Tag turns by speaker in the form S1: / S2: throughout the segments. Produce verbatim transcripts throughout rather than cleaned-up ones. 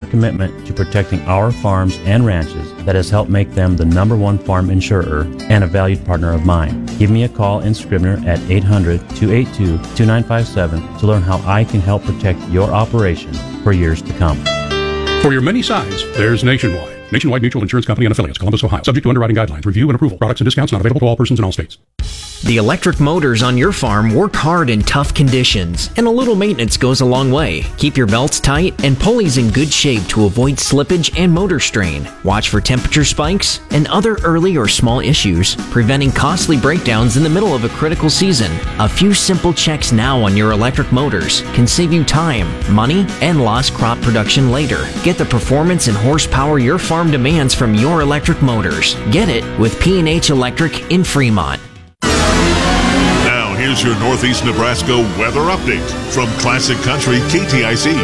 S1: commitment to protecting our farms and ranches that has helped make them the number one farm insurer and a valued partner of mine. Give me a call in Scribner at eight hundred, two eight two, two nine five seven to learn how I can help protect your operation for years to come.
S2: For your many sides, there's Nationwide. Nationwide Mutual Insurance Company and Affiliates, Columbus, Ohio. Subject to underwriting guidelines, review and approval. Products and discounts not available to all persons in all states.
S3: The electric motors on your farm work hard in tough conditions, and a little maintenance goes a long way. Keep your belts tight and pulleys in good shape to avoid slippage and motor strain. Watch for temperature spikes and other early or small issues, preventing costly breakdowns in the middle of a critical season. A few simple checks now on your electric motors can save you time, money, and lost crop production later. Get the performance and horsepower your farm demands from your electric motors. Get it with P and H Electric in Fremont.
S4: Now, here's your Northeast Nebraska weather update from Classic Country K T I C.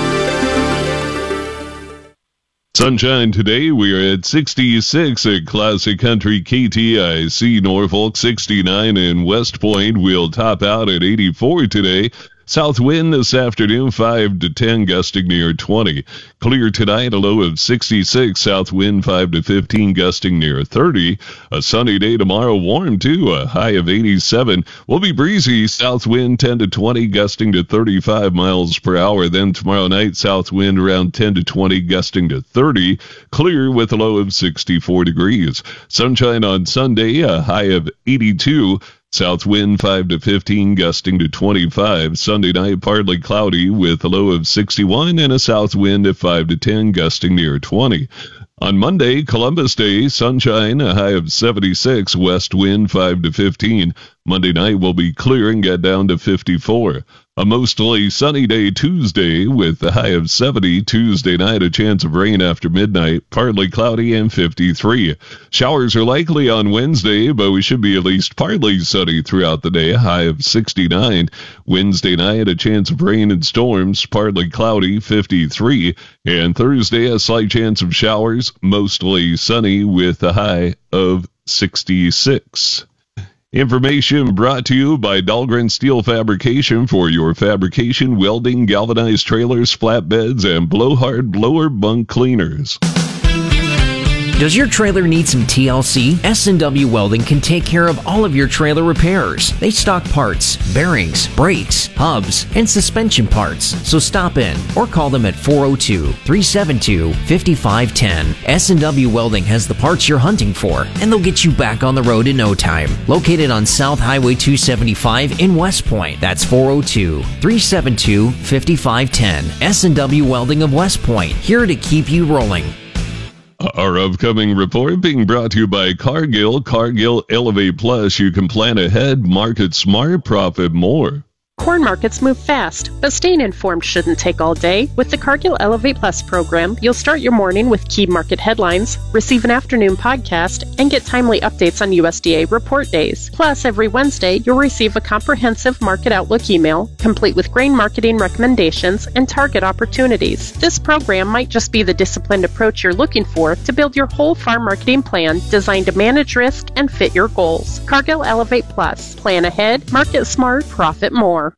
S5: Sunshine today. We are at sixty-six at Classic Country K T I C. Norfolk, sixty-nine in West Point. We'll top out at eighty-four today. South wind this afternoon, five to ten, gusting near twenty. Clear tonight, a low of sixty-six. South wind, five to fifteen, gusting near thirty. A sunny day tomorrow, warm too, a high of eighty-seven. Will be breezy, south wind ten to twenty, gusting to thirty-five miles per hour. Then tomorrow night, south wind around ten to twenty, gusting to thirty. Clear with a low of sixty-four degrees. Sunshine on Sunday, a high of eighty-two. South wind five to fifteen, gusting to twenty-five. Sunday night, partly cloudy with a low of sixty-one and a south wind at five to ten, gusting near twenty. On Monday, Columbus Day, sunshine, a high of seventy-six, west wind five to fifteen. Monday night will be clear and get down to fifty-four. A mostly sunny day Tuesday with a high of seventy. Tuesday night, a chance of rain after midnight, partly cloudy and fifty-three. Showers are likely on Wednesday, but we should be at least partly sunny throughout the day, a high of sixty-nine. Wednesday night, a chance of rain and storms, partly cloudy, fifty-three. And Thursday, a slight chance of showers, mostly sunny with a high of sixty-six. Information brought to you by Dahlgren Steel Fabrication for your fabrication, welding, galvanized trailers, flatbeds, and blowhard blower bunk cleaners.
S3: Does your trailer need some T L C? S and W Welding can take care of all of your trailer repairs. They stock parts, bearings, brakes, hubs, and suspension parts. So stop in or call them at four oh two, three seven two, five five one zero. S and W Welding has the parts you're hunting for, and they'll get you back on the road in no time. Located on South Highway two seventy-five in West Point. That's four oh two, three seven two, five five one zero. S and W Welding of West Point, here to keep you rolling.
S5: Our upcoming report being brought to you by Cargill. Cargill Elevate Plus. You can plan ahead, market smart, profit more.
S6: Corn markets move fast, but staying informed shouldn't take all day. With the Cargill Elevate Plus program, you'll start your morning with key market headlines, receive an afternoon podcast, and get timely updates on U S D A report days. Plus, every Wednesday, you'll receive a comprehensive market outlook email, complete with grain marketing recommendations and target opportunities. This program might just be the disciplined approach you're looking for to build your whole farm marketing plan designed to manage risk and fit your goals. Cargill Elevate Plus. Plan ahead, market smart, profit more.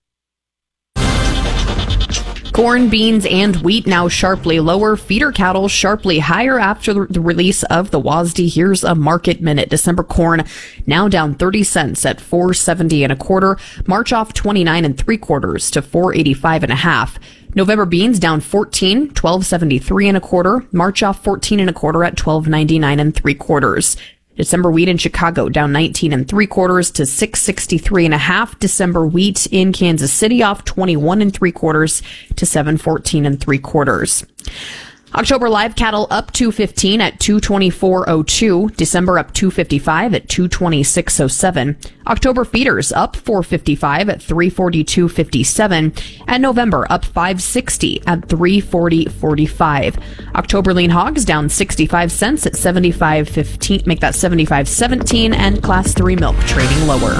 S7: Corn, beans, and wheat now sharply lower. Feeder cattle sharply higher after the release of the W A S D. Here's a market minute. December corn now down thirty cents at four seventy and a quarter. March off twenty-nine and three quarters to four eighty-five and a half. November beans down fourteen, twelve seventy-three and a quarter. March off fourteen and a quarter at twelve ninety-nine and three quarters. December wheat in Chicago down nineteen and three quarters to six sixty-three and a half. December wheat in Kansas City off twenty-one and three quarters to seven fourteen and three quarters. October live cattle up two fifteen at two twenty-four oh two. December up two fifty-five at two twenty-six oh seven. October feeders up four fifty-five at three forty-two fifty-seven. And November up five sixty at three forty forty-five. October lean hogs down sixty-five cents at seventy-five fifteen. Make that seventy-five seventeen. And class three milk trading lower.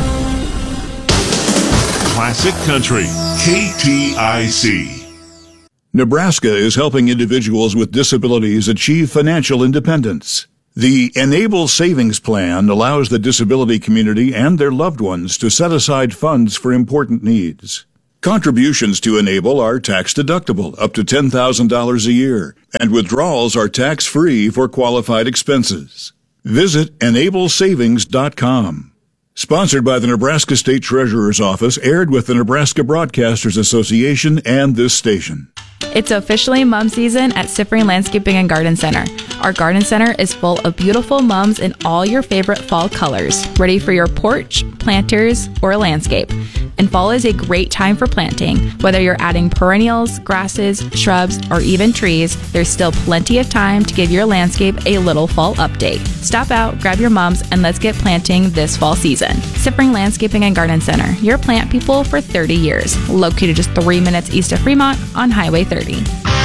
S4: Classic Country K T I C.
S8: Nebraska is helping individuals with disabilities achieve financial independence. The Enable Savings Plan allows the disability community and their loved ones to set aside funds for important needs. Contributions to Enable are tax-deductible up to ten thousand dollars a year, and withdrawals are tax-free for qualified expenses. Visit enable savings dot com. Sponsored by the Nebraska State Treasurer's Office, aired with the Nebraska Broadcasters Association and this station.
S9: It's officially mum season at Siffring Landscaping and Garden Center. Our garden center is full of beautiful mums in all your favorite fall colors, ready for your porch, planters, or landscape. And fall is a great time for planting. Whether you're adding perennials, grasses, shrubs, or even trees, there's still plenty of time to give your landscape a little fall update. Stop out, grab your mums, and let's get planting this fall season. Siffring Landscaping and Garden Center, your plant people for thirty years. Located just three minutes east of Fremont on Highway thirty.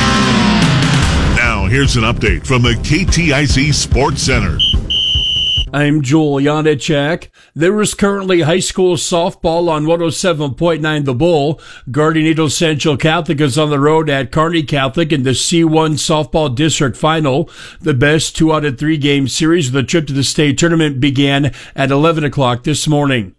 S4: Now, here's an update from the K T I C Sports Center.
S10: I'm Joel Janacek. There is currently high school softball on one oh seven point nine The Bull. Guardian Angels Central Catholic is on the road at Kearney Catholic in the C one softball district final. The best two out of three game series of the trip to the state tournament began at eleven o'clock this morning.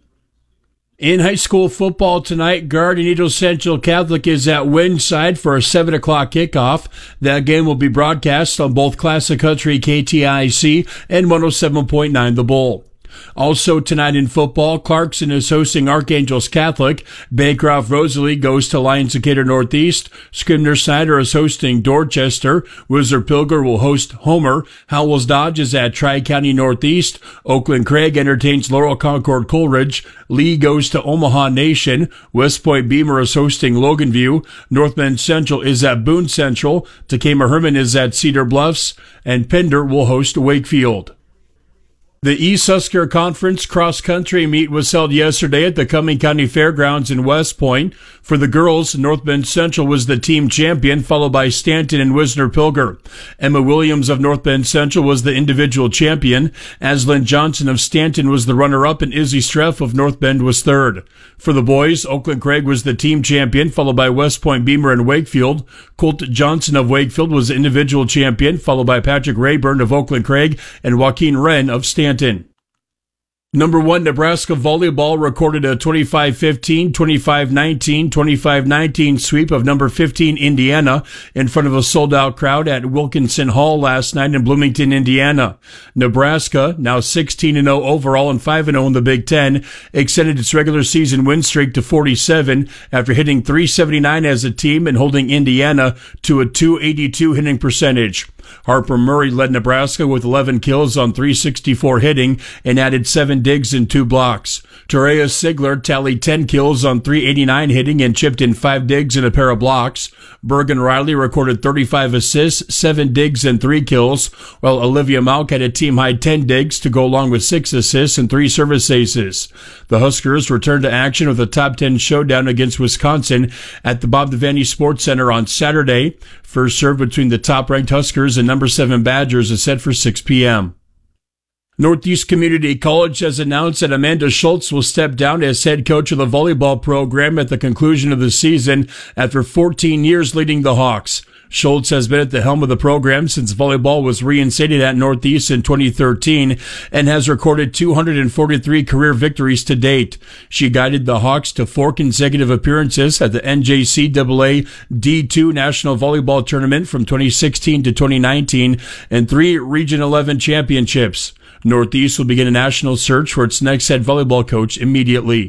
S10: In high school football tonight, Guardian Angels Central Catholic is at Windside for a seven o'clock kickoff. That game will be broadcast on both Classic Country K T I C and one oh seven point nine The Bull. Also tonight in football, Clarkson is hosting Archangels Catholic. Bancroft Rosalie goes to Lions Decatur Northeast. Scribner Snyder is hosting Dorchester. Whistler Pilger will host Homer. Howells Dodge is at Tri-County Northeast. Oakland Craig entertains Laurel Concord Coleridge. Lee goes to Omaha Nation. West Point Beamer is hosting Loganview. North Bend Central is at Boone Central. Takema Herman is at Cedar Bluffs. And Pender will host Wakefield. The East Husker Conference Cross Country meet was held yesterday at the Cumming County Fairgrounds in West Point. For the girls, North Bend Central was the team champion, followed by Stanton and Wisner Pilger. Emma Williams of North Bend Central was the individual champion. Aslan Johnson of Stanton was the runner-up, and Izzy Streff of North Bend was third. For the boys, Oakland Craig was the team champion, followed by West Point Beamer and Wakefield. Colt Johnson of Wakefield was the individual champion, followed by Patrick Rayburn of Oakland Craig and Joaquin Wren of Stanton. Number one, Nebraska volleyball recorded a twenty-five fifteen, twenty-five nineteen, twenty-five nineteen sweep of number fifteen Indiana in front of a sold-out crowd at Wilkinson Hall last night in Bloomington, Indiana. Nebraska, now sixteen and oh overall and five and oh in the Big Ten, extended its regular season win streak to forty-seven after hitting three seventy-nine as a team and holding Indiana to a two eighty-two hitting percentage. Harper Murray led Nebraska with eleven kills on three sixty-four hitting and added seven digs and two blocks. Torea Sigler tallied ten kills on three eighty-nine hitting and chipped in five digs and a pair of blocks. Bergen Riley recorded thirty-five assists, seven digs and three kills, while Olivia Malk had a team-high ten digs to go along with six assists and three service aces. The Huskers returned to action with a top ten showdown against Wisconsin at the Bob Devaney Sports Center on Saturday. First serve between the top-ranked Huskers and number seven Badgers is set for six p.m. Northeast Community College has announced that Amanda Schultz will step down as head coach of the volleyball program at the conclusion of the season after fourteen years leading the Hawks. Schultz has been at the helm of the program since volleyball was reinstated at Northeast in twenty thirteen and has recorded two hundred forty-three career victories to date. She guided the Hawks to four consecutive appearances at the N J C A A D two National Volleyball Tournament from twenty sixteen to twenty nineteen and three Region eleven championships. Northeast will begin a national search for its next head volleyball coach immediately.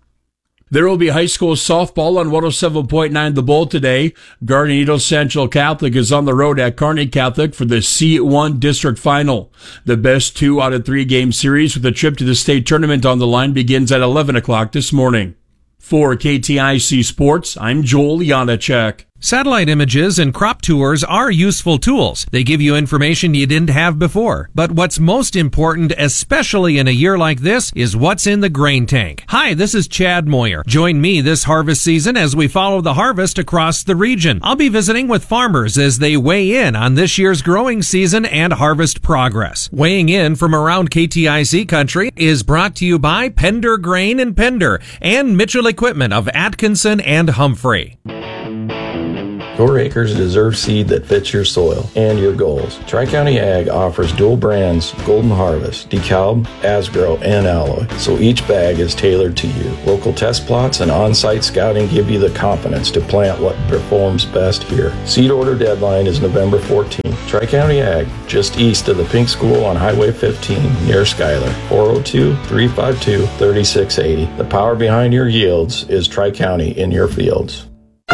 S10: There will be high school softball on one oh seven point nine The Bull today. Guardian Angels Central Catholic is on the road at Kearney Catholic for the C one district final. The best two out of three game series with a trip to the state tournament on the line begins at eleven o'clock this morning. For K T I C Sports, I'm Joel Janacek.
S11: Satellite images and crop tours are useful tools. They give you information you didn't have before. But what's most important, especially in a year like this, is what's in the grain tank. Hi, this is Chad Moyer. Join me this harvest season as we follow the harvest across the region. I'll be visiting with farmers as they weigh in on this year's growing season and harvest progress. Weighing in from around K T I C country is brought to you by Pender Grain and Pender and Mitchell Equipment of Atkinson and Humphrey.
S12: Your acres deserve seed that fits your soil and your goals. Tri-County Ag offers dual brands Golden Harvest, DeKalb, Asgrow, and Alloy, so each bag is tailored to you. Local test plots and on-site scouting give you the confidence to plant what performs best here. Seed order deadline is November fourteenth. Tri-County Ag, just east of the Pink School on Highway fifteen near Schuyler. four oh two, three five two, three six eight oh. The power behind your yields is Tri-County in your fields.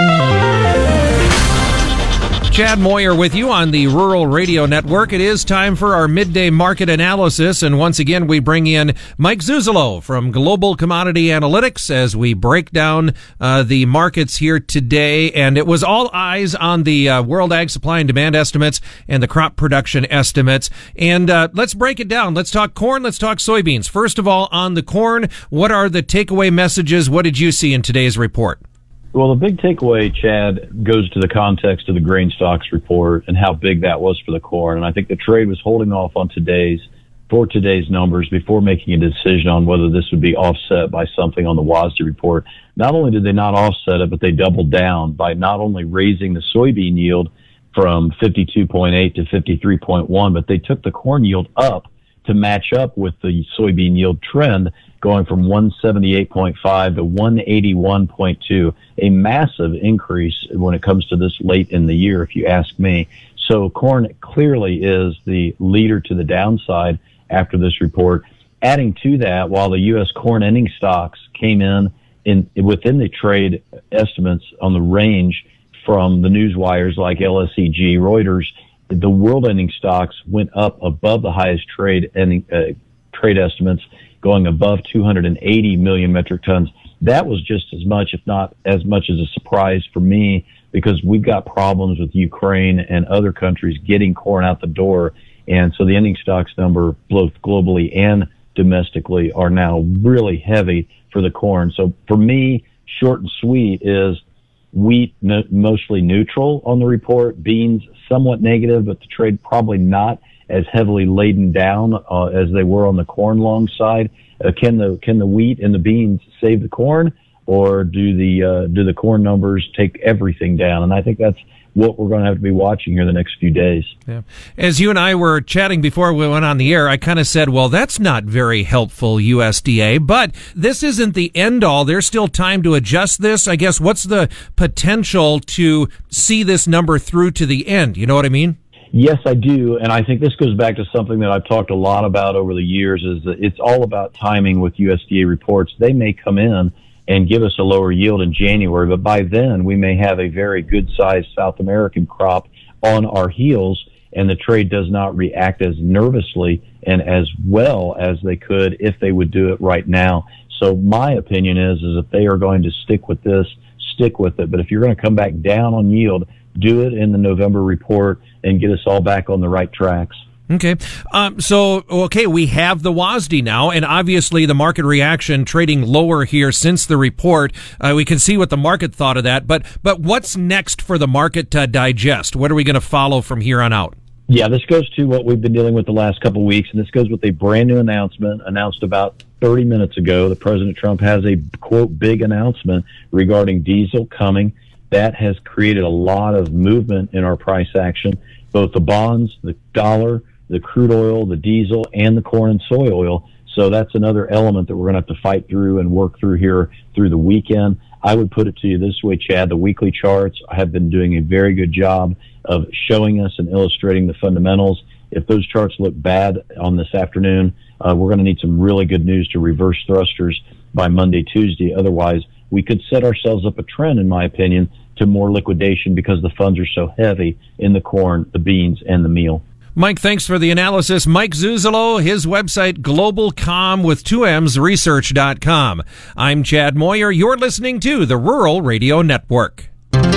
S11: Chad Moyer with you on the Rural Radio Network. It is time for our midday market analysis, and once again we bring in Mike Zuzolo from Global Commodity Analytics as we break down uh, the markets here today. And it was all eyes on the uh, World Ag Supply and Demand estimates and the crop production estimates. And uh, let's break it down. Let's talk corn. Let's talk soybeans. First of all, on the corn, what are the takeaway messages? What did you see in today's report?
S13: Well, the big takeaway, Chad, goes to the context of the grain stocks report and how big that was for the corn. And I think the trade was holding off on today's, for today's numbers before making a decision on whether this would be offset by something on the W A S D report. Not only did they not offset it, but they doubled down by not only raising the soybean yield from fifty-two point eight to fifty-three point one, but they took the corn yield up to match up with the soybean yield trend, going from one seventy-eight point five to one eighty-one point two, a massive increase when it comes to this late in the year, if you ask me. So corn clearly is the leader to the downside after this report. Adding to that, while the U S corn ending stocks came in, in within the trade estimates on the range from the news wires like L S E G, Reuters, the world ending stocks went up above the highest trade ending, uh, trade estimates, going above two hundred eighty million metric tons. That was just as much, if not as much as a surprise for me, because we've got problems with Ukraine and other countries getting corn out the door. And so the ending stocks number, both globally and domestically, are now really heavy for the corn. So for me, short and sweet is wheat no, mostly neutral on the report, beans somewhat negative, but the trade probably not as heavily laden down uh, as they were on the corn long side. Uh, can the can the wheat and the beans save the corn, or do the uh, do the corn numbers take everything down? And I think that's what we're going to have to be watching here the next few days.
S11: Yeah. As you and I were chatting before we went on the air, I kind of said, well, that's not very helpful, U S D A, but this isn't the end all. There's still time to adjust this. I guess what's the potential to see this number through to the end? You know what I mean?
S13: Yes, I do. And I think this goes back to something that I've talked a lot about over the years, is that it's all about timing with U S D A reports. They may come in and give us a lower yield in January, but by then we may have a very good-sized South American crop on our heels, and the trade does not react as nervously and as well as they could if they would do it right now. So my opinion is, is if they are going to stick with this, stick with it. But if you're going to come back down on yield, do it in the November report and get us all back on the right tracks.
S11: Okay. Um, so, okay, we have the W A S D now, and obviously the market reaction trading lower here since the report. Uh, we can see what the market thought of that, but, but what's next for the market to digest? What are we going to follow from here on out?
S13: Yeah, this goes to what we've been dealing with the last couple of weeks, and this goes with a brand new announcement announced about thirty minutes ago. The President Trump has a, quote, big announcement regarding diesel coming. That has created a lot of movement in our price action, both the bonds, the dollar, the crude oil, the diesel, and the corn and soy oil. So that's another element that we're going to have to fight through and work through here through the weekend. I would put it to you this way, Chad. The weekly charts have been doing a very good job of showing us and illustrating the fundamentals. If those charts look bad on this afternoon, uh, we're going to need some really good news to reverse thrusters by Monday, Tuesday. Otherwise, we could set ourselves up a trend, in my opinion, to more liquidation because the funds are so heavy in the corn, the beans, and the meal.
S11: Mike, thanks for the analysis. Mike Zuzolo, his website, globalcom with two M's research dot com. I'm Chad Moyer. You're listening to the Rural Radio Network.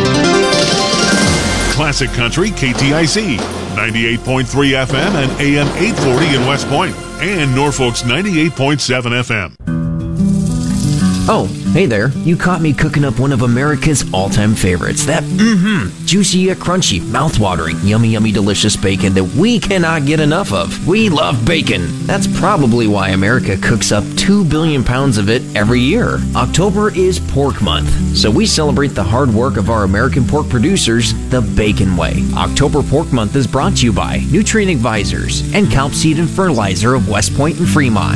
S4: Classic Country K T I C, ninety-eight point three F M and A M eight forty in West Point, and Norfolk's ninety-eight point seven F M.
S3: Oh, Hey there, you caught me cooking up one of America's all-time favorites. That mm-hmm, juicy yet crunchy, mouth-watering, yummy, yummy, delicious bacon that we cannot get enough of. We love bacon. That's probably why America cooks up two billion pounds of it every year. October is Pork Month, so we celebrate the hard work of our American pork producers the Bacon way. October Pork Month is brought to you by Nutrient Advisors and Calp Seed and Fertilizer of West Point and Fremont.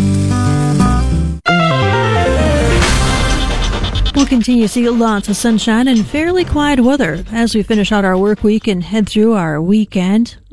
S14: We'll continue to see lots of sunshine and fairly quiet weather as we finish out our work week and head through our weekend.